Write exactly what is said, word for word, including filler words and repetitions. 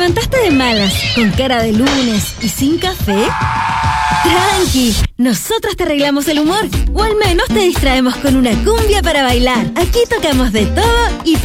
levantaste de malas, con cara de lunes y sin café? Tranqui, nosotros te arreglamos el humor, o al menos te distraemos con una cumbia para bailar. Aquí tocamos de todo y